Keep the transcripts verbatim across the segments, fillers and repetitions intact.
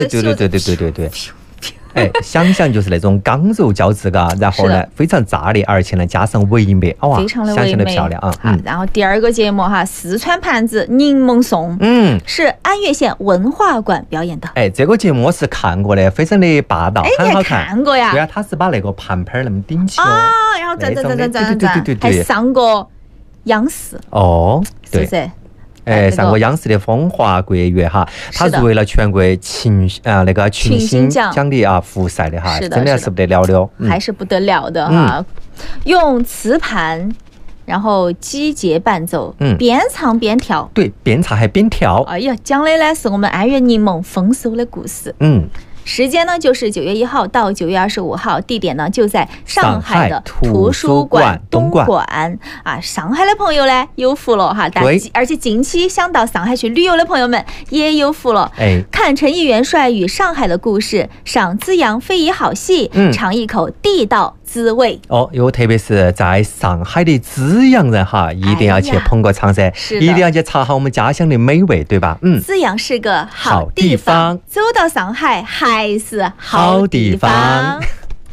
对对对对对对对。哎，想想就是那种刚柔交织嘎，然后呢非常炸裂，而且呢加上唯美，哇， 非常的唯美， 想象的漂亮啊。 嗯，然后第二个节目哈，四川盘子柠檬颂， 嗯， 是安岳县文化馆表演的。 哎，这个节目我是看过的，非常的霸道，很好看。 看过呀？ 对啊，他是把那个盘盘那么顶起哦， 然后转转转转转转， 对对对， 还上过央视哦， 是不是？ 哎，上过央视的《风华国乐》哈，他入围了全国群啊那个群星奖的啊复赛的哈，真的是不得了的， 还是不得了的哈。用磁盘，然后击节伴奏，嗯，边唱边跳， 对，边唱还边跳。 哎呀，讲的呢是我们安岳柠檬丰收的故事， 嗯。 时间呢就是九月一号到九月二十五号，地点呢就在上海的图书馆东馆啊。上海的朋友呢有福了哈，但而且近期想到上海去旅游的朋友们也有福了。 哎， 看陈毅元帅与上海的故事，赏资阳非遗好戏， 嗯， 尝一口地道滋味。 哦，有特别是在上海的资阳人哈，一定要去捧个场噻，哎，一定要去尝下我们家乡的美味，对吧？嗯， 资阳是个好地方，走到上海还是好地方。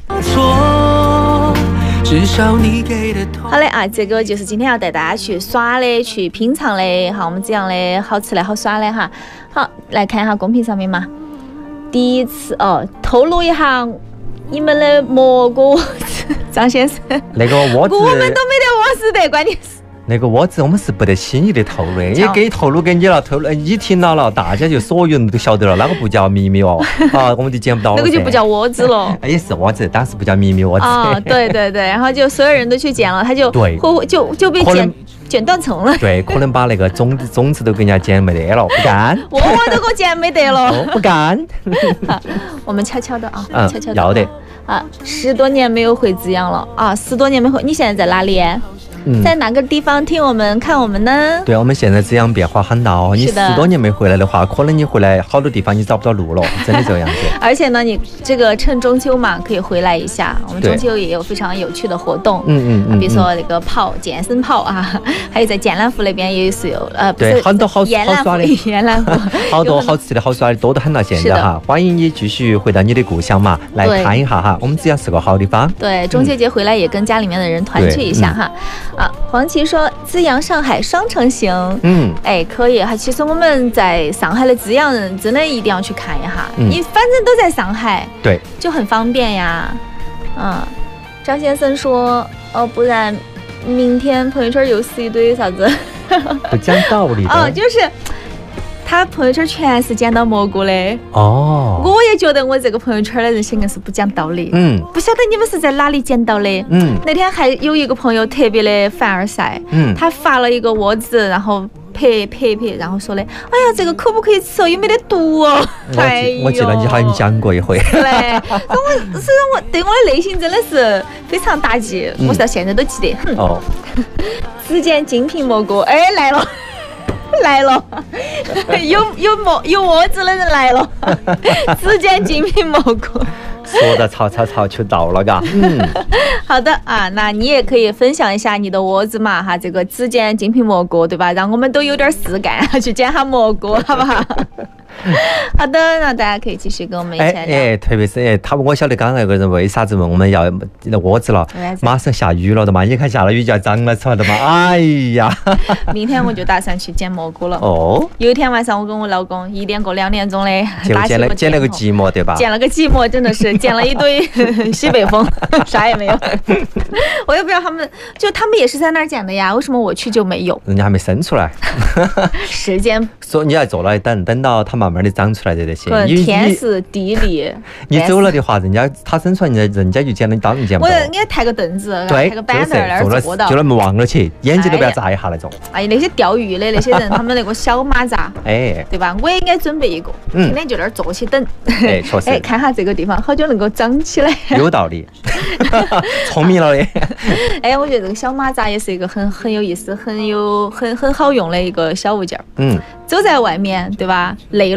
好嘞啊，这个就是今天要带大家去耍的、去品尝的，哈，我们这样的好吃的好耍的哈。好，来看一下公屏上面嘛。第一次哦，透露一下你们的蘑菇，张先生。 那个窝子， 我们都没得窝子的，关键是。 那个窝子我们是不得轻易的透露的，也给透露给你了，透露你听到了，大家就所有人都晓得了，那个不叫秘密哦，啊，我们就见不到了。 那个就不叫窝子了， 也是窝子，但是不叫秘密窝子。 啊，对对对，然后就所有人都去捡了，他就对， 就就被捡捡断层了。 对，可能把那个种子种子都给人家捡没得了，不干。 窝窝都给我捡没得了， 哦，不干。 我们悄悄的啊， 嗯， 悄悄的要得啊，十多年没有回资阳了啊，十多年没回，你现在在哪里？嗯、在哪个地方听我们看我们呢？ 对，我们现在资阳变化很大哦。你十多年没回来的话，可能你回来好多地方你找不到路了，真的这个样子。 而且呢，你这个趁中秋嘛，可以回来一下。我们中秋也有非常有趣的活动， 嗯嗯嗯， 比如说那个炮健身炮啊，还有在剑兰湖那边也是有呃， 对，很多好好耍的， 剑兰湖好多好吃的好耍的多得很了。现在哈，欢迎你继续回到你的故乡嘛，来看一下哈，我们资阳是个好地方。 对，中秋节回来也跟家里面的人团聚一下哈。啊，黄琦说资阳上海双城行， 嗯， 哎，可以哈。其实我们在上海的资阳人真的一定要去看一下，嗯、你反正都在上海， 对， 就很方便呀。嗯，张先生说，哦，不然明天朋友圈又是一堆啥子不讲道理的哦，就是他朋友圈全是捡到蘑菇的哦。 我也觉得我这个朋友圈的人性格是不讲道理， 嗯， 不晓得你们是在哪里捡到的， 嗯， 那天还有一个朋友特别的凡尔赛， 嗯， 他发了一个窝子，然后拍拍拍，然后说的，哎呀，这个可不可以吃哦？有没得毒哦？ 我记我记得你好像讲过一回。 对，然后我是让我对我的内心真的是非常打击，嗯、我到现在都记得。 哦， 只见精品蘑菇，哎，来了。来了，有有蘑有窝子的人来了，只见精品蘑菇。 说的吵吵吵就到了嘎。嗯， 好的啊，那你也可以分享一下你的窝子嘛哈，这个只捡精品蘑菇对吧？让我们都有点事干，去捡下蘑菇，好不好？好的，那大家可以继续跟我们一起聊。 哎哎，特别是哎，他我晓得刚刚那个人为啥子问我们要窝子了，马上下雨了的嘛，你看下了雨就要长了出来的嘛。哎呀， 明天我就打算去捡蘑菇了。 哦， 有一天晚上我跟我老公一点过两点钟的， 就捡了捡了个寂寞对吧？ 捡了个寂寞，真的是捡了一堆西北风，啥也没有。我也不知道他们，就他们也是在那儿捡的呀，为什么我去就没有？ 人家还没生出来。 时间， 所以你要坐那里等，等到它慢慢的长出来的那些。 天时地利。 你走了的话，人家他生出来，人家人家就捡了，当然捡不到。 我应该抬个凳子， 对， 抬个板凳那儿坐到， 就那么望了去，眼睛都不要眨一下那种。 哎，那些钓鱼的那些人，他们那个小马扎， 哎， 对吧？我也应该准备一个，天天就那儿坐起等。 哎，确实。 哎，看下这个地方好久能够长起来。 有道理，聪明了的。 哎，我觉得这个小马扎也是一个很很有意思、很有很很好用的一个小物件。 嗯， 走在外面，对吧？累了，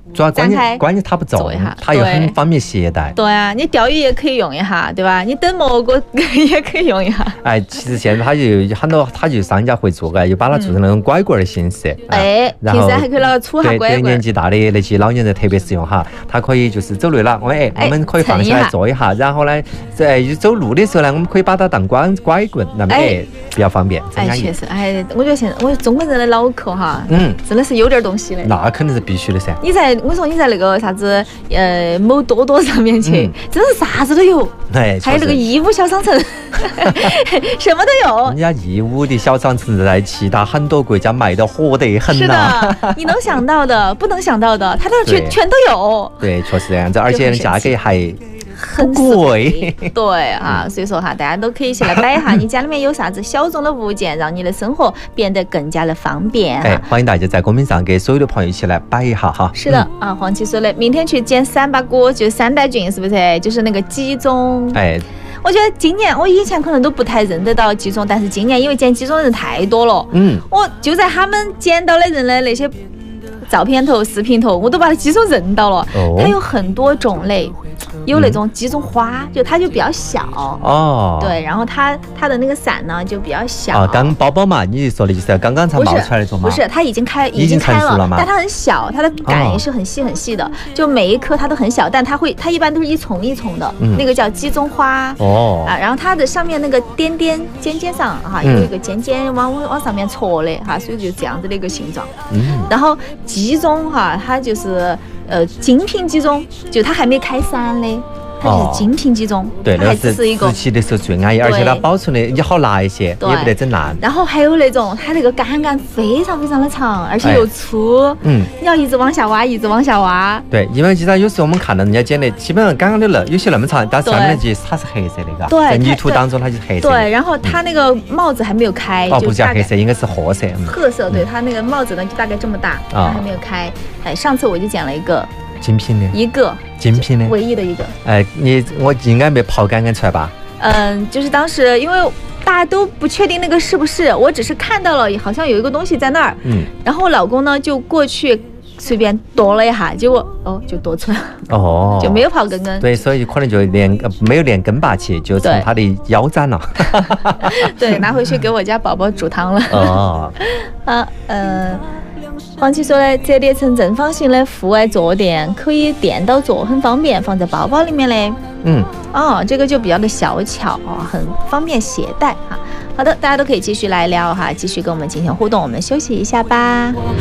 主要关键关键它不重，它又很方便携带。 对啊，你钓鱼也可以用一下，对吧？你等蘑菇也可以用一下。 哎，其实现在它就很多，它就商家会做个，就把它做成那种拐棍的形式。 哎，平时还可以那个杵下拐棍。 对年纪大的那些老年人特别适用哈，它可以就是走累了，我哎我们可以放下来坐一下，然后呢，在走路的时候呢，我们可以把它当拐拐棍，那么哎比较方便。 哎，确实，哎，我觉得现在我中国人的脑壳哈，嗯，真的是有点东西的。 那肯定是必须的噻。 你在我说你在那个啥子呃某多多上面去，真的是啥子都有。哎，还有那个义乌小商城，什么都有。 人家义乌的小商城在其他很多国家卖的火得很呐。是的，你能想到的、不能想到的，它都全全都有。 对，确实这样子，而且价格还。 很贵，对啊，所以说哈，大家都可以一起来摆一下，你家里面有啥子小众的物件，让你的生活变得更加的方便。 哎，欢迎大家在公屏上给所有的朋友一起来摆一下哈。 是的、嗯、啊，黄芪说的，明天去捡三八菇，就三带菌，是不是？就是那个鸡枞。哎，我觉得今年我以前可能都不太认得到鸡枞，但是今年因为捡鸡枞的人太多了，嗯，我就在他们捡到的人的那些照片头、视频头，我都把鸡枞认到了。哦，它有很多种类。有那种鸡枞花，嗯、就它就比较小哦，对，然后它它的那个伞呢就比较小。 哦，刚包包嘛，你说的就是刚刚才冒出来那种吗？ 不是，它已经开， 已经开了， 了但它很小，它的杆也是很细很细的，哦、就每一颗它都很小，但它会，它一般都是一丛一丛的，嗯、那个叫鸡枞花哦啊，然后它的上面那个点点尖尖上哈、嗯、有一个尖尖往往上面戳的哈，所以就这样子的一个形状。嗯，然后鸡枞哈，它就是呃精品鸡枞，就它还没开伞的。它就是精品鸡枞， 对， 它还只是一个吃起的时候最安逸，而且它保存的也好拿一些，也不得整烂。 然后还有那种它那个杆杆非常非常的长，而且又粗，哎、嗯，你要一直往下挖，一直往下挖。 对，因为其实有时候我们看到人家捡的，基本上杆杆的那有些那么长，但是上面其实它是黑色的，嘎， 对， 在泥土当中它就是黑色的。 对，然后它那个帽子还没有开， 哦，不叫黑色，应该是褐色。 褐色，对，它那个帽子呢就大概这么大，它还没有开。哎，上次我就捡了一个。 精品的一个精品的唯一的一个。 哎，你我应该没刨杆杆出来吧？ 嗯，就是当时因为大家都不确定那个是不是，我只是看到了好像有一个东西在那儿，嗯，然后我老公呢就过去随便夺了一下，结果哦就夺出来了，哦，就没有刨根根。 对，所以可能就连、呃、没有连根拔起，就从他的腰斩了。 对，拿回去给我家宝宝煮汤了。哦，啊，嗯。黄芪说的，折叠成正方形的户外坐垫，可以垫到坐，很方便，放在包包里面嘞。嗯，哦，这个就比较的小巧啊，很方便携带哈。好的，大家都可以继续来聊哈，继续跟我们进行互动。我们休息一下吧。